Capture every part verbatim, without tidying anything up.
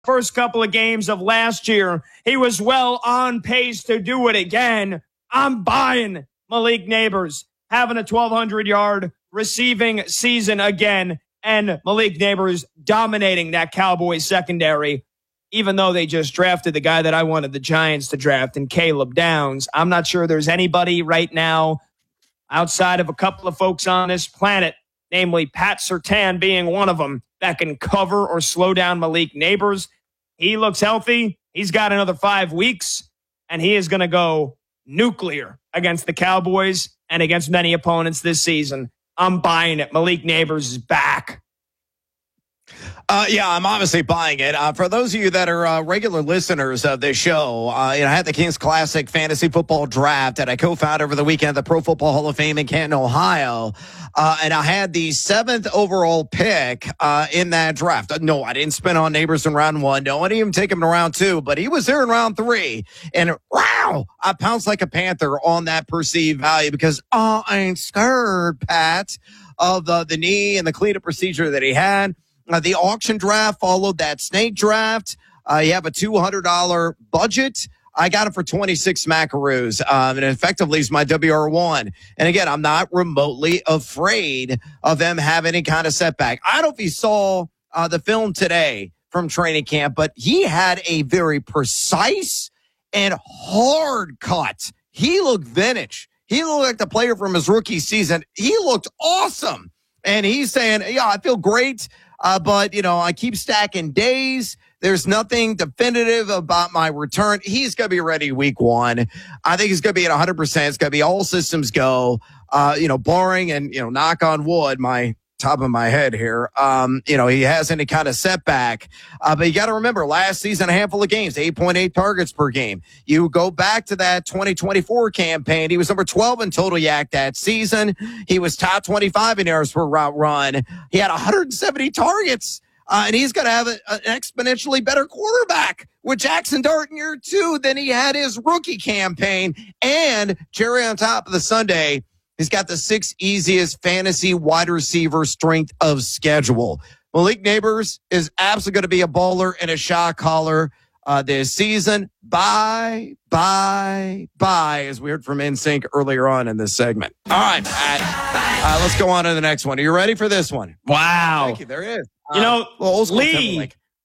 first couple of games of last year. He was well on pace to do it again. I'm buying Malik Nabers having a twelve hundred yard receiving season again, and Malik Nabers dominating that Cowboys secondary, even though they just drafted the guy that I wanted the Giants to draft in Caleb Downs. I'm not sure there's anybody right now outside of a couple of folks on this planet, namely Pat Surtain being one of them, that can cover or slow down Malik Nabers. He looks healthy. He's got another five weeks, and he is going to go nuclear against the Cowboys and against many opponents this season. I'm buying it. Malik Nabers is back. Uh, yeah, I'm obviously buying it. Uh, for those of you that are uh, regular listeners of this show, uh, you know, I had the Kings Classic Fantasy Football Draft that I co-founded over the weekend at the Pro Football Hall of Fame in Canton, Ohio. Uh, and I had the seventh overall pick uh, in that draft. No, I didn't spend on Nabers in round one. No, I didn't even take him in round two, but he was there in round three. And wow, I pounced like a panther on that perceived value because oh, I ain't scared, Pat, of the, the knee and the cleanup procedure that he had. Uh, the auction draft followed that snake draft. Uh, you have a two hundred dollars budget. I got it for twenty-six smackaroos, um, and effectively is my W R one. And again, I'm not remotely afraid of them having any kind of setback. I don't know if you saw uh, the film today from training camp, but he had a very precise and hard cut. He looked vintage. He looked like the player from his rookie season. He looked awesome. And he's saying, yeah, I feel great. Uh, but, you know, I keep stacking days. There's nothing definitive about my return. He's going to be ready week one. I think he's going to be at one hundred percent. It's going to be all systems go, uh, you know, barring and, you know, knock on wood, my top of my head here. Um, you know, he has any kind of setback. Uh, but you got to remember last season, a handful of games, eight point eight targets per game. You go back to that twenty twenty-four campaign. He was number twelve in total yak that season. He was top twenty-five in yards per route run. He had one hundred seventy targets. Uh, and he's going to have a, an exponentially better quarterback with Jackson Dart in year two than he had his rookie campaign. And cherry on top of the sundae, he's got the sixth easiest fantasy wide receiver strength of schedule. Malik Nabers is absolutely going to be a baller and a shot caller uh, this season. Bye, bye, bye, as we heard from N Sync earlier on in this segment. All right, Pat. Uh, let's go on to the next one. Are you ready for this one? Wow. Thank you. There it is. You know, uh, Lee,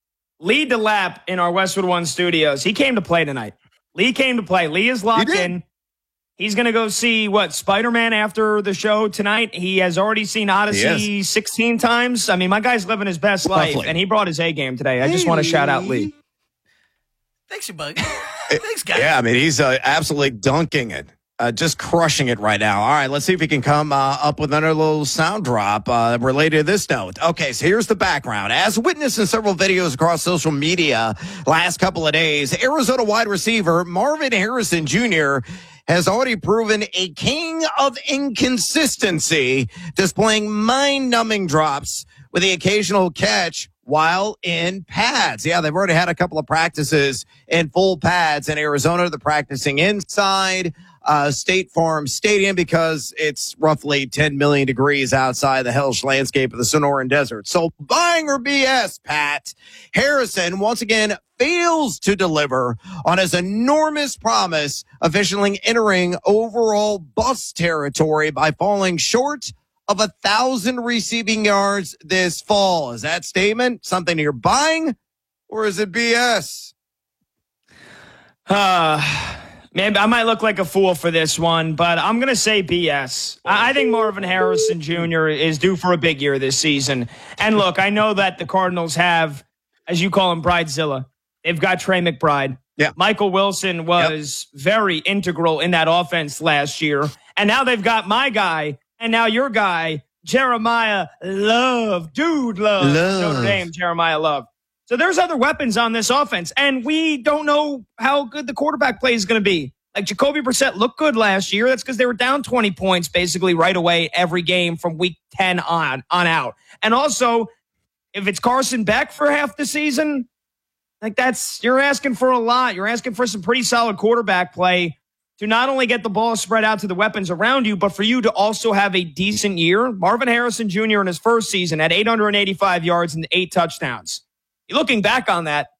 Lee DeLapp in our Westwood One studios, he came to play tonight. Lee came to play. Lee is locked in. He's going to go see, what, Spider-Man after the show tonight. He has already seen Odyssey sixteen times. I mean, my guy's living his best life, Lovely. and he brought his A game today. I just want to shout out Lee. Thanks, you bug. Thanks, guys. Yeah, I mean, he's uh, absolutely dunking it. Uh, just crushing it right now. All right, let's see if he can come uh, up with another little sound drop uh, related to this note. Okay, so here's the background. As witnessed in several videos across social media last couple of days, Arizona wide receiver Marvin Harrison Junior has already proven a king of inconsistency, displaying mind-numbing drops with the occasional catch while in pads. Yeah, they've already had a couple of practices in full pads in Arizona. They're practicing inside uh, State Farm Stadium because it's roughly ten million degrees outside the hellish landscape of the Sonoran Desert. So buying or B S, Pat. Harrison, once again, fails to deliver on his enormous promise, officially entering overall bust territory by falling short of a thousand receiving yards this fall. Is that statement something you're buying, or is it B S? Uh, man, I might look like a fool for this one, but I'm going to say B S. I think Marvin Harrison Junior is due for a big year this season. And look, I know that the Cardinals have, as you call him, Bridezilla. They've got Trey McBride. Yeah. Michael Wilson was yep. very integral in that offense last year. And now they've got my guy, and now your guy, Jeremiah Love. Dude, Love. Love. Notre Dame, Jeremiah Love. So there's other weapons on this offense, and we don't know how good the quarterback play is going to be. Like Jacoby Brissett looked good last year. That's because they were down twenty points basically right away every game from week ten on, on out. And also, if it's Carson Beck for half the season, like that's, you're asking for a lot. You're asking for some pretty solid quarterback play to not only get the ball spread out to the weapons around you, but for you to also have a decent year. Marvin Harrison Junior in his first season had eight hundred eighty-five yards and eight touchdowns. Looking back on that,